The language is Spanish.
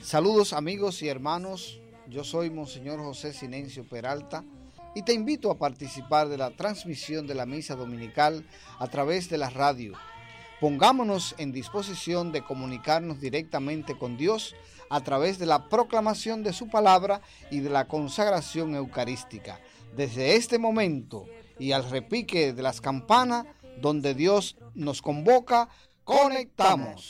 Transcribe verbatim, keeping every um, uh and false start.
Saludos amigos y hermanos, yo soy Monseñor José Sinencio Peralta y te invito a participar de la transmisión de la misa dominical a través de la radio. Pongámonos en disposición de comunicarnos directamente con Dios a través de la proclamación de su palabra y de la consagración eucarística. Desde este momento y al repique de las campanas, donde Dios nos convoca, conectamos.